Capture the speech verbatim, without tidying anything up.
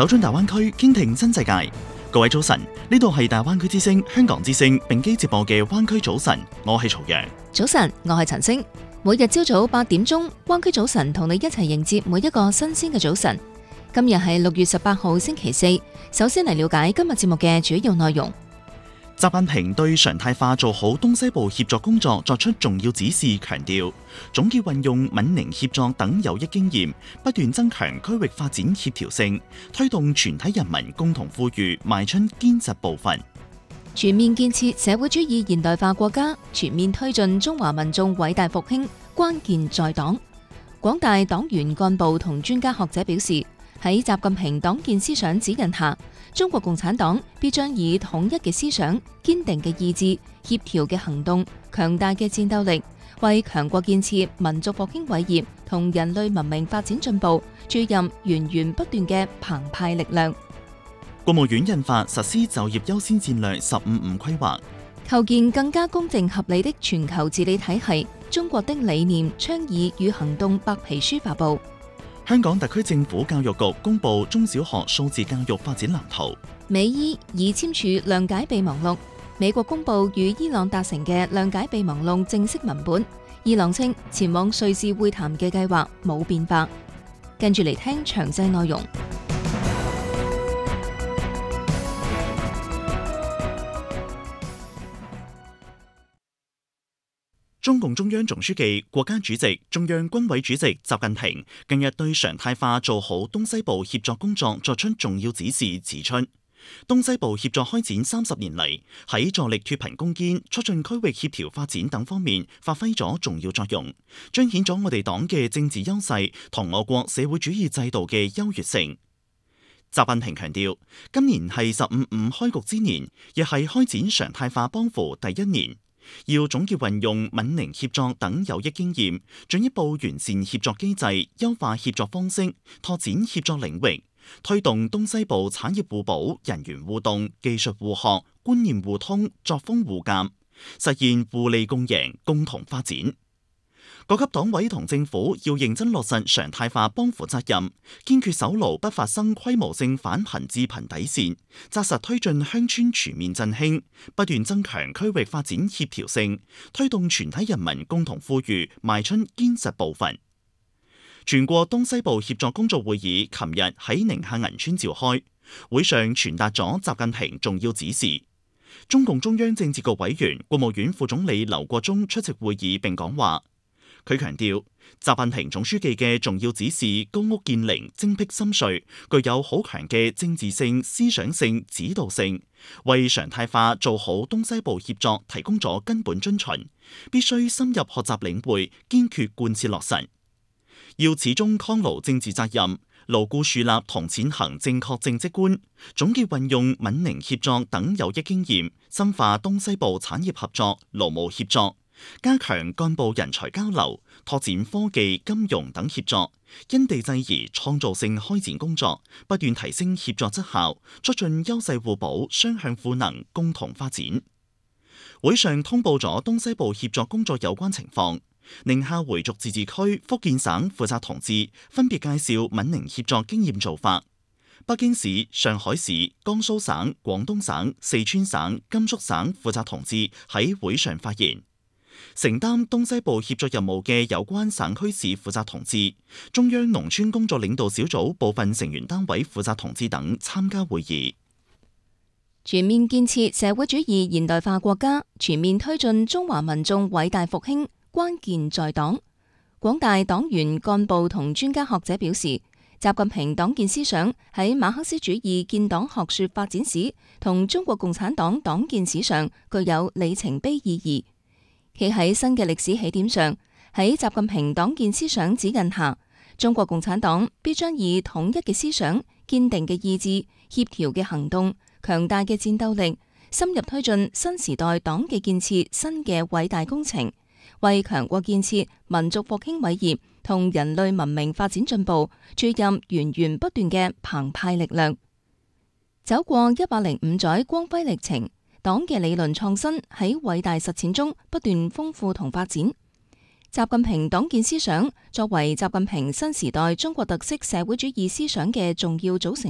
走進大灣區，傾聽新世界。各位早晨，呢度係大灣區之聲香港之聲並機接播嘅灣區早晨，我係曹陽。 早晨，我係陳星。每日朝早八點鐘，灣區早晨同你一齊迎接每一個新鮮嘅早晨。今日係六月十八號星期四，首先嚟了解今日節目嘅主要內容。 習近平對常態化做好東西部協作工作作出重要指示，強調總結運用閩寧協作等有益經驗，不斷增強區域發展協調性，推動全體人民共同富裕邁出堅實步伐。 全面建設社會主義現代化國家，全面推進中華民眾偉大復興，關鍵在黨。廣大黨員幹部同專家學者表示，喺習近平黨建思想指引下，中國共產黨必將以統一嘅思想、堅定嘅意志、協調嘅行動、強大嘅戰鬥力，為強國建設、民族復興偉業同人類文明發展進步注入源源不斷嘅澎湃力量。 國務院印發實施就業優先戰略十五五規劃， 構建更加公正合理的全球治理體系。中國的理念、倡議與行動白皮書發布。 香港特區政府教育局公布中小學數字教育發展藍圖。 美伊已簽署諒解備忘錄，美國公布與伊朗達成嘅諒解備忘錄正式文本。伊朗稱前往瑞士會談嘅計劃冇變化。跟住嚟聽詳細內容。 中共中央總書記、國家主席、中央軍委主席習近平近日對常態化做好東西部協作工作作出重要指示，指出東西部協作開展三十年嚟，喺助力脫貧攻堅、促進區域協調發展等方面發揮咗重要作用，彰顯咗我哋黨嘅政治優勢同我國社會主義制度嘅優越性。習近平強調，今年係十五五開局之年，亦係開展常態化幫扶第一年。要總結運用閩寧協作等有益經驗，進一步完善協作機制，優化協作方式，拓展協作領域，推動東西部產業互補、人員互動、技術互學、觀念互通、作風互鑒，實現互利共贏、共同發展。各級黨委同政府要認真落實常態化幫扶責任，堅決守牢不發生規模性返貧致貧底線，紮實推進鄉村全面振興，不斷增強區域發展協調性，推動全體人民共同富裕邁出堅實步伐。全國東西部協作工作會議琴日喺寧夏銀川召開，會上傳達咗習近平重要指示。中共中央政治局委員、國務院副總理劉國中出席會議並講話。佢強調，習近平總書記嘅重要指示高屋建瓴、精闢深邃，具有好強嘅政治性、思想性、指導性，為常態化做好東西部協作提供咗根本遵循，必須深入學習領會，堅決貫徹落實。要始終戡牢政治責任，牢固樹立同踐行正確政績觀，總結運用閩寧協作等有益經驗，深化東西部產業合作、勞務協作。加強幹部人才交流，拓展科技、金融等協作，因地制宜創造性開展工作，不斷提升協作質效，促進優勢互補、雙向賦能，共同發展。會上通報咗東西部協作工作有關情況，寧夏回族自治區、福建省負責同志分別介紹閩寧協作經驗做法。北京市、上海市、江蘇省、廣東省、四川省、甘肅省負責同志喺會上發言。承擔東西部協作任務嘅有關省區市負責同志、中央農村工作領導小組部分成員單位負責同志等參加會議。 全面建設社會主義現代化國家，全面推進中華民眾偉大復興，關鍵在黨。廣大黨員幹部同專家學者表示，習近平黨建思想喺馬克思主義建黨學說發展史同中國共產黨黨建史上具有里程碑意義。企喺新嘅歷史起點上，喺習近平黨建思想指引下，中國共產黨必將以統一嘅思想、堅定嘅意志、協調嘅行動、強大嘅戰鬥力，深入推進新時代黨嘅建設新嘅偉大工程，為強國建設、民族復興偉業同人類文明發展進步注入源源不斷嘅澎湃力量。走過一百零五載光輝歷程，黨嘅理論創新喺偉大實踐中不斷豐富同發展。習近平黨建思想作為習近平新時代中國特色社會主義思想嘅重要組成